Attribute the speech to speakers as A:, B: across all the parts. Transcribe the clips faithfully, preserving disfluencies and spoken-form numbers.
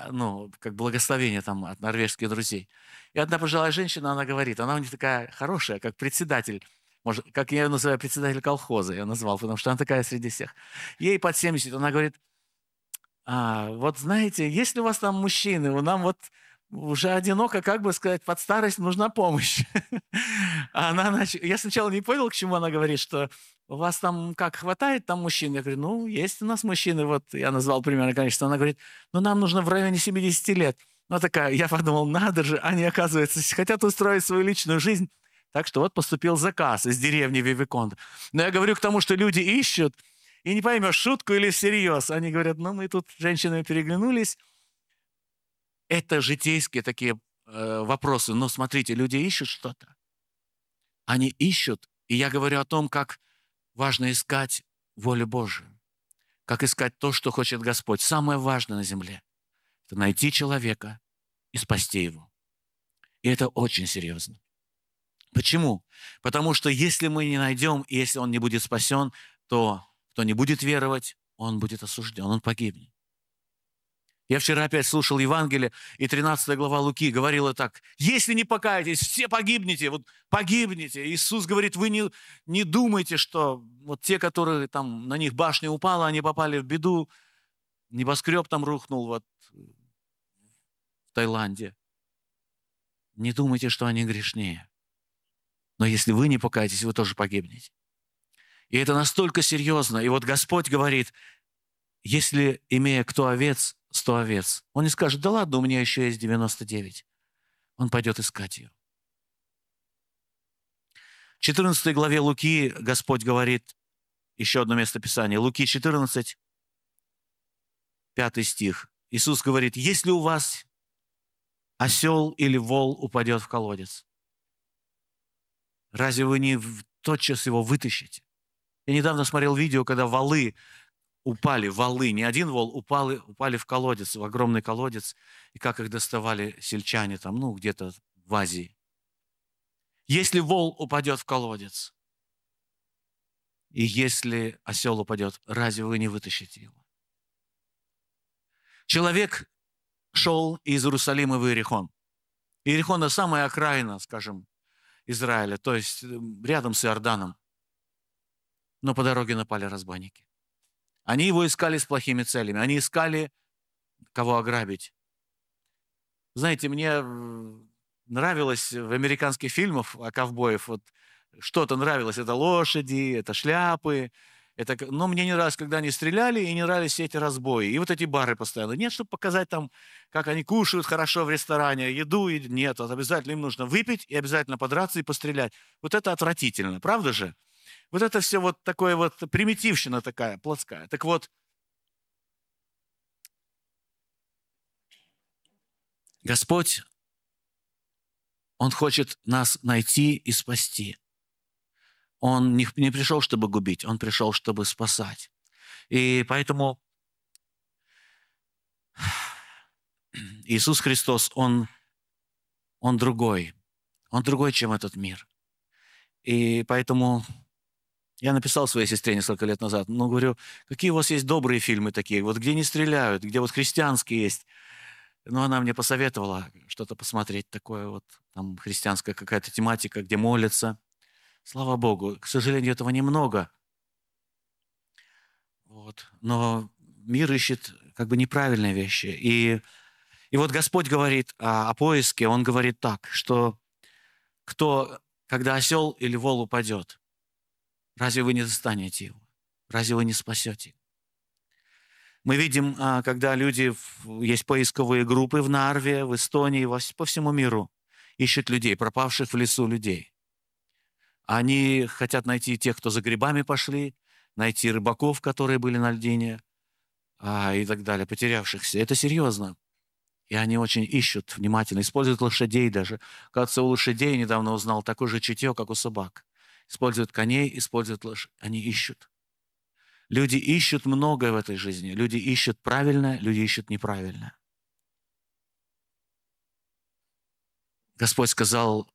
A: ну, как благословение там от норвежских друзей. И одна пожилая женщина, она говорит, она у них такая хорошая, как председатель, может, как я ее называю, председатель колхоза, я назвал, потому что она такая среди всех. Ей под семьдесят, она говорит, а, вот знаете, если у вас там мужчины, у нам вот уже одиноко, как бы сказать, под старость нужна помощь. А она нач... Я сначала не понял, к чему она говорит, что у вас там как, хватает там мужчин? Я говорю, ну, есть у нас мужчины, вот я назвал примерно количество. Она говорит, ну, нам нужно в районе семидесяти лет. Ну, такая, я подумал, надо же, они, оказывается, хотят устроить свою личную жизнь. Так что вот поступил заказ из деревни Вивиконт. Но я говорю к тому, что люди ищут, и не поймешь, шутку или всерьез. Они говорят, ну, мы тут с женщинами переглянулись. Это житейские такие э, вопросы. Но смотрите, люди ищут что-то. Они ищут. И я говорю о том, как важно искать волю Божию. Как искать то, что хочет Господь. Самое важное на земле – это найти человека и спасти его. И это очень серьезно. Почему? Потому что если мы не найдем, и если он не будет спасен, то кто не будет веровать, он будет осужден, он погибнет. Я вчера опять слушал Евангелие, и тринадцатая глава Луки говорила так: «Если не покаетесь, все погибнете, вот погибнете». Иисус говорит, вы не, не думайте, что вот те, которые там, на них башня упала, они попали в беду, небоскреб там рухнул вот в Таиланде. Не думайте, что они грешнее. Но если вы не покаетесь, вы тоже погибнете. И это настолько серьезно. И вот Господь говорит, если, имея кто овец, сто овец, он не скажет, да ладно, у меня еще есть девяносто девять. Он пойдет искать ее. В четырнадцатой главе Луки Господь говорит, еще одно место Писания, Луки четырнадцать, пятый стих. Иисус говорит, если у вас осел или вол упадет в колодец, разве вы не тотчас его вытащите? Я недавно смотрел видео, когда волы упали, волы, не один вол, упали, упали в колодец, в огромный колодец, и как их доставали сельчане там, ну, где-то в Азии. Если вол упадет в колодец, и если осел упадет, разве вы не вытащите его? Человек шел из Иерусалима в Иерихон. Иерихон – это самая окраина, скажем, Израиля, то есть рядом с Иорданом. Но по дороге напали разбойники. Они его искали с плохими целями. Они искали, кого ограбить. Знаете, мне нравилось в американских фильмах о ковбоях, вот что-то нравилось. Это лошади, это шляпы. Это... Но мне не нравилось, когда они стреляли, и не нравились все эти разбои. И вот эти бары постоянно. Нет, чтобы показать там, как они кушают хорошо в ресторане, еду. И... Нет, вот обязательно им нужно выпить, и обязательно подраться и пострелять. Вот это отвратительно, правда же? Вот это все вот такое вот примитивщина такая, плотская. Так вот, Господь, Он хочет нас найти и спасти. Он не, не пришел, чтобы губить, Он пришел, чтобы спасать. И поэтому Иисус Христос, Он, Он другой. Он другой, чем этот мир. И поэтому я написал своей сестре несколько лет назад, ну, говорю, какие у вас есть добрые фильмы такие, вот где не стреляют, где вот христианские есть. Но она мне посоветовала что-то посмотреть такое вот, там христианская какая-то тематика, где молятся. Слава Богу, к сожалению, этого немного. Вот. Но мир ищет как бы неправильные вещи. И, и вот Господь говорит о, о поиске, Он говорит так, что кто, когда осел или вол упадет, разве вы не застанете его? Разве вы не спасете его? Мы видим, когда люди, есть поисковые группы в Нарве, в Эстонии, по всему миру, ищут людей, пропавших в лесу людей. Они хотят найти тех, кто за грибами пошли, найти рыбаков, которые были на льдине, и так далее, потерявшихся. Это серьезно. И они очень ищут внимательно, используют лошадей даже. Кажется, у лошадей, недавно узнал, такое же чутье, как у собак. Используют коней, используют лошадей. Они ищут. Люди ищут многое в этой жизни. Люди ищут правильное, люди ищут неправильное. Господь сказал,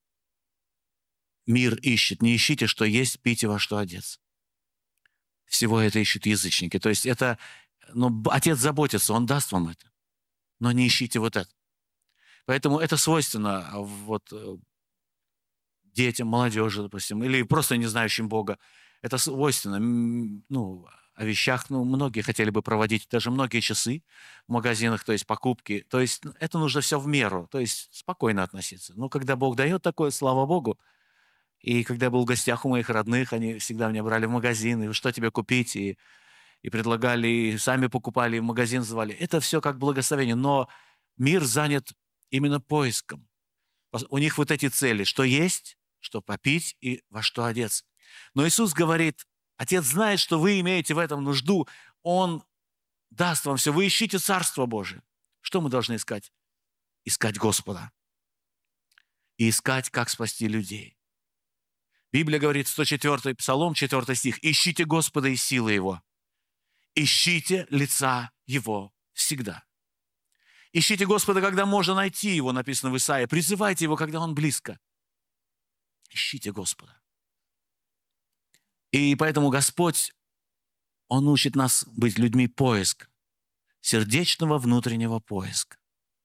A: мир ищет. Не ищите, что есть, пейте, во что одеться. Всего это ищут язычники. То есть это, ну, Отец заботится, Он даст вам это. но не ищите вот это. Поэтому это свойственно вот детям, молодежи, допустим, или просто не знающим Бога. Это свойственно. Ну, о вещах, ну, многие хотели бы проводить даже многие часы в магазинах, то есть покупки. То есть это нужно все в меру, то есть спокойно относиться. Но когда Бог дает такое, слава Богу. И когда я был в гостях у моих родных, они всегда меня брали в магазин, и что тебе купить, и, и предлагали, и сами покупали, и в магазин звали. Это все как благословение. Но мир занят именно поиском. У них вот эти цели, что есть, что попить и во что одеться. Но Иисус говорит, Отец знает, что вы имеете в этом нужду, Он даст вам все. Вы ищите Царство Божие. Что мы должны искать? Искать Господа. И искать, как спасти людей. Библия говорит, сто четвёртый Псалом, четвёртый стих, «Ищите Господа и силы Его, ищите лица Его всегда». Ищите Господа, когда можно найти Его, написано в Исаии. Призывайте Его, когда Он близко. Ищите Господа. И поэтому Господь, Он учит нас быть людьми поиска, сердечного внутреннего поиска.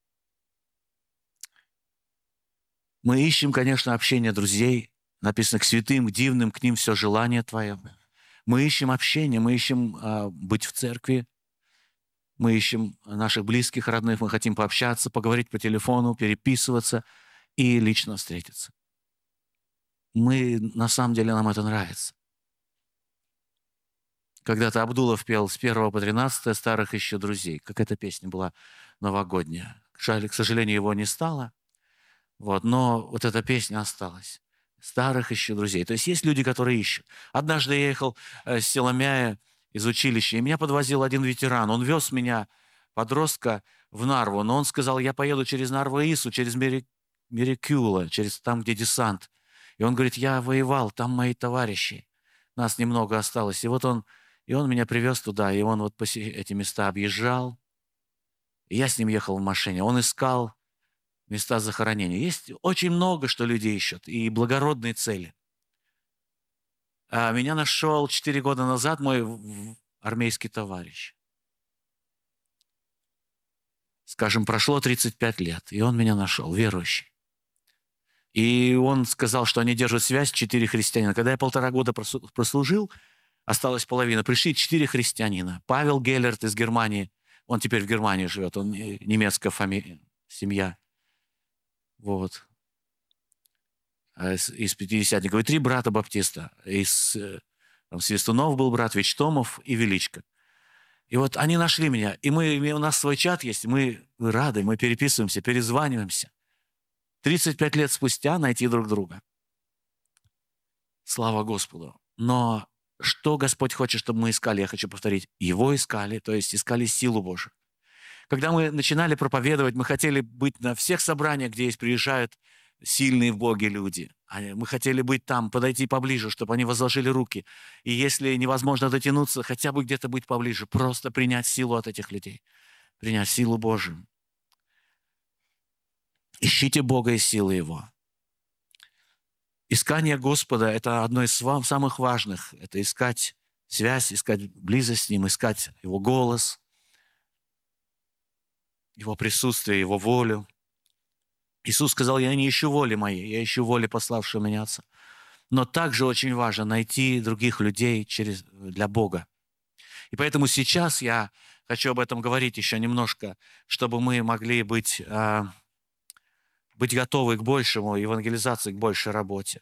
A: Мы ищем, конечно, общение друзей. Написано, к святым, к дивным, к ним все желание Твое. Мы ищем общение, мы ищем э, быть в церкви. Мы ищем наших близких, родных, мы хотим пообщаться, поговорить по телефону, переписываться и лично встретиться. Мы, на самом деле, нам это нравится. Когда-то Абдулов пел с первого по тринадцатое «Старых еще друзей». Какая-то песня была новогодняя. Жаль, к сожалению, его не стало. Вот, но вот эта песня осталась. «Старых еще друзей». То есть есть люди, которые ищут. Однажды я ехал с Селомяя из училища, и меня подвозил один ветеран. Он вез меня, подростка, в Нарву, но он сказал, я поеду через Нарву-Ису, через Мерикюла, через там, где десант. И он говорит, я воевал, там мои товарищи. Нас немного осталось. И вот он, и он меня привез туда, и он вот эти места объезжал. И я с ним ехал в машине. Он искал места захоронения. Есть очень много, что люди ищут, и благородные цели. А меня нашел четыре года назад мой армейский товарищ. Скажем, прошло тридцать пять лет, и он меня нашел, верующий. И он сказал, что они держат связь, четыре христианина. Когда я полтора года прослужил, осталась половина, пришли четыре христианина. Павел Геллерт из Германии, он теперь в Германии живет, он немецкая фамилия, семья. Вот. Из пятидесятников. И три брата баптиста. Из там, Свистунов был брат, Вечтомов и Величко. И вот они нашли меня. И мы, у нас свой чат есть, мы рады, мы переписываемся, перезваниваемся. тридцать пять лет спустя найти друг друга. Слава Господу. Но что Господь хочет, чтобы мы искали? Я хочу повторить. Его искали, то есть искали силу Божию. Когда мы начинали проповедовать, мы хотели быть на всех собраниях, где есть приезжают сильные в Боге люди. Мы хотели быть там, подойти поближе, чтобы они возложили руки. И если невозможно дотянуться, хотя бы где-то быть поближе, просто принять силу от этих людей. Принять силу Божию. Ищите Бога и силы Его. Искание Господа – это одно из самых важных. Это искать связь, искать близость с Ним, искать Его голос, Его присутствие, Его волю. Иисус сказал, я не ищу воли моей, я ищу воли пославшего меня Отца. Но также очень важно найти других людей через, для Бога. И поэтому сейчас я хочу об этом говорить еще немножко, чтобы мы могли быть, э, быть готовы к большему, евангелизации, к большей работе.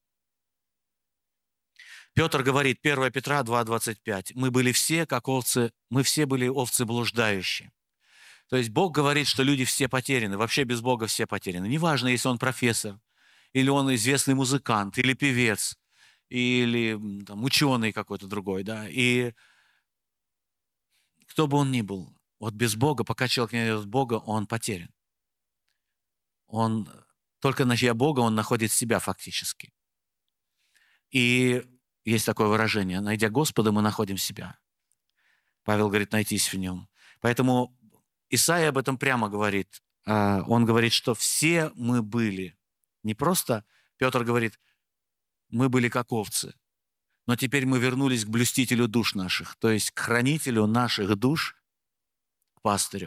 A: Петр говорит, первое Петра два двадцать пять, мы были все, как овцы, мы все были овцы блуждающие. То есть Бог говорит, что люди все потеряны, вообще без Бога все потеряны. Неважно, если он профессор, или он известный музыкант, или певец, или там, ученый какой-то другой, да, и кто бы он ни был, вот без Бога, пока человек не найдет Бога, он потерян. Он, только найдя Бога, он находит себя фактически. И есть такое выражение, найдя Господа, мы находим себя. Павел говорит, найтись в нем. Поэтому Исаия об этом прямо говорит. Он говорит, что все мы были. Не просто, Петр говорит, мы были как овцы, но теперь мы вернулись к блюстителю душ наших, то есть к хранителю наших душ, к пастырю, к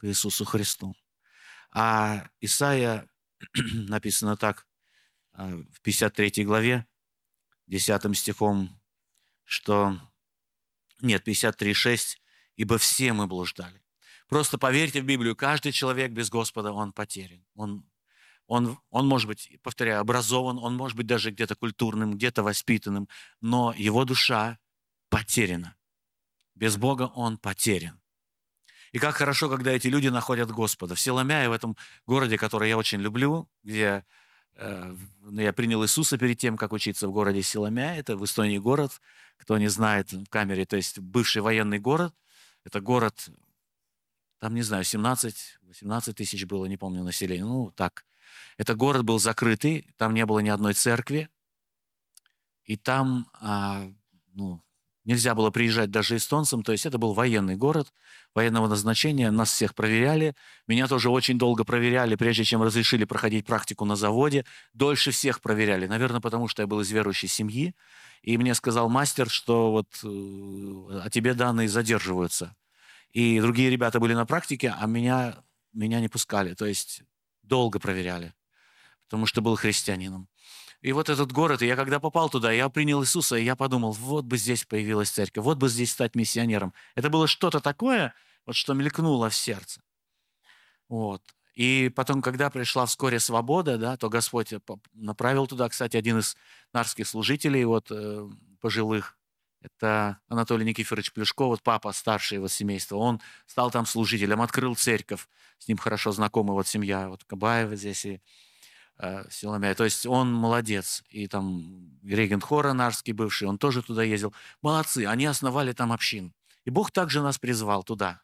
A: к Иисусу Христу. А Исаия написано так, а, в пятьдесят третьей главе, десятым стихом, что... Нет, пятьдесят три шесть. «Ибо все мы блуждали». Просто поверьте в Библию, каждый человек без Господа, он потерян. Он, он, он может быть, повторяю, образован, он может быть даже где-то культурным, где-то воспитанным, но его душа потеряна. Без Бога он потерян. И как хорошо, когда эти люди находят Господа. В Селомяе, в этом городе, который я очень люблю, где э, я принял Иисуса перед тем, как учиться в городе Селомяе. Это в Эстонии город, кто не знает, в камере, то есть бывший военный город. Это город, там, не знаю, семнадцать-восемнадцать тысяч было, не помню, населения. Ну, так. Это город был закрытый, там не было ни одной церкви. И там, а, ну, нельзя было приезжать даже эстонцам, то есть это был военный город, военного назначения, нас всех проверяли. Меня тоже очень долго проверяли, прежде чем разрешили проходить практику на заводе. Дольше всех проверяли, наверное, потому что я был из верующей семьи. И мне сказал мастер, что вот э, о тебе данные задерживаются. И другие ребята были на практике, а меня, меня не пускали, то есть долго проверяли, потому что был христианином. И вот этот город, и я когда попал туда, я принял Иисуса, и я подумал, вот бы здесь появилась церковь, вот бы здесь стать миссионером. Это было что-то такое, вот что мелькнуло в сердце. Вот. И потом, когда пришла вскоре свобода, да, то Господь направил туда, кстати, один из нарских служителей, вот, э, пожилых, это Анатолий Никифорович Плюшко, вот папа старший его семейства, он стал там служителем, открыл церковь, с ним хорошо знакома вот семья, вот Кабаева здесь и э, Селомяя. То есть он молодец. И там регент хора нарский бывший, он тоже туда ездил. Молодцы, они основали там общину. И Бог также нас призвал туда.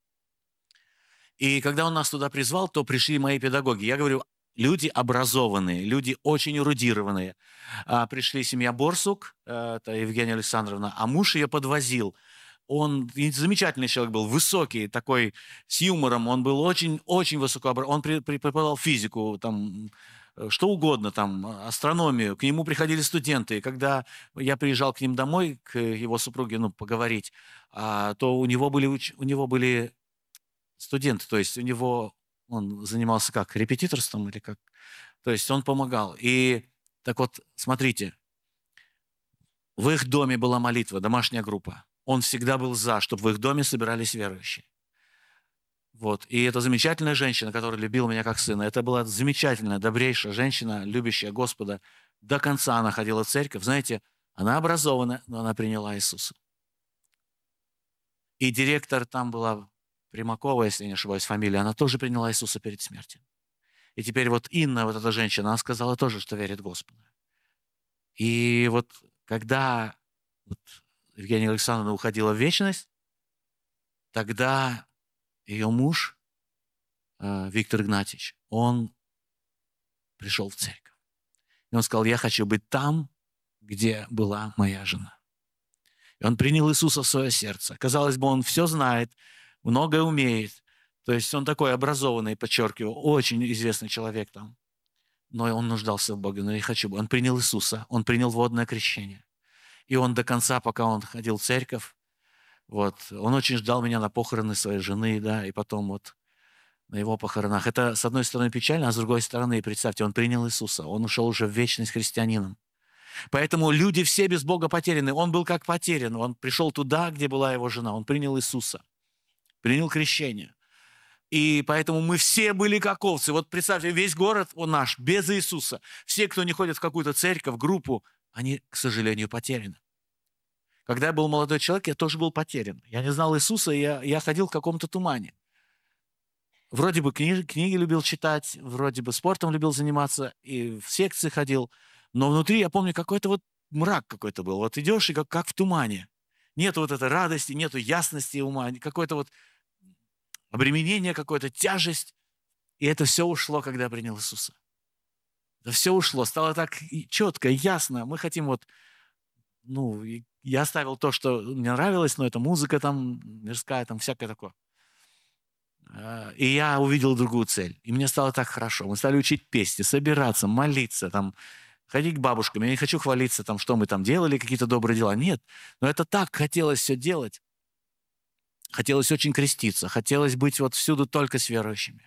A: И когда Он нас туда призвал, то пришли мои педагоги. Я говорю, люди образованные, люди очень эрудированные. А, пришли семья Борсук, э, это Евгения Александровна, а муж ее подвозил. Он замечательный человек был, высокий, такой, с юмором. Он был очень-очень высокообразованный. Он преподавал физику, там, что угодно, там, астрономию. К нему приходили студенты. И когда я приезжал к ним домой, к его супруге, ну, поговорить, а, то у него были, у него были студенты, то есть у него, он занимался как, репетиторством или как? То есть он помогал. И так вот, смотрите, в их доме была молитва, домашняя группа. Он всегда был за, чтобы в их доме собирались верующие. Вот. И эта замечательная женщина, которая любила меня как сына, это была замечательная, добрейшая женщина, любящая Господа. До конца она ходила в церковь. Знаете, она образована, но она приняла Иисуса. И директор там была Примакова, если не ошибаюсь, фамилия, она тоже приняла Иисуса перед смертью. И теперь вот Инна, вот эта женщина, она сказала тоже, что верит Господу. И вот когда вот Евгения Александровна уходила в вечность, тогда ее муж, э, Виктор Игнатьевич, он пришел в церковь. И он сказал, я хочу быть там, где была моя жена. И он принял Иисуса в свое сердце. Казалось бы, он все знает, многое умеет. То есть он такой образованный, подчеркиваю, очень известный человек там. Но он нуждался в Боге, но я хочу. Он принял Иисуса, он принял водное крещение. И он до конца, пока он ходил в церковь, вот, он очень ждал меня на похороны своей жены, да, и потом вот на его похоронах. Это, с одной стороны, печально, а с другой стороны, представьте, он принял Иисуса, он ушел уже в вечность христианином. Поэтому люди все без Бога потеряны. Он был как потерян. Он пришел туда, где была его жена. Он принял Иисуса, принял крещение. И поэтому мы все были как овцы. Вот представьте, весь город, он наш, без Иисуса. Все, кто не ходит в какую-то церковь, группу, они, к сожалению, потеряны. Когда я был молодой человек, я тоже был потерян. Я не знал Иисуса, и я, я ходил в каком-то тумане. Вроде бы книги, книги любил читать, вроде бы спортом любил заниматься, и в секции ходил. Но внутри, я помню, какой-то вот мрак какой-то был. Вот идешь, и как, как в тумане. Нету вот этой радости, нету ясности ума, какое-то вот обременение, какое-то тяжесть. И это все ушло, когда я принял Иисуса. Это все ушло, стало так четко, ясно. Мы хотим вот, ну, я оставил то, что мне нравилось, но это музыка там мирская, там всякое такое. И я увидел другую цель. И мне стало так хорошо. Мы стали учить песни, собираться, молиться, там, ходить к бабушкам. Я не хочу хвалиться, там, что мы там делали, какие-то добрые дела. Нет, но это так хотелось все делать. Хотелось очень креститься, хотелось быть вот всюду только с верующими.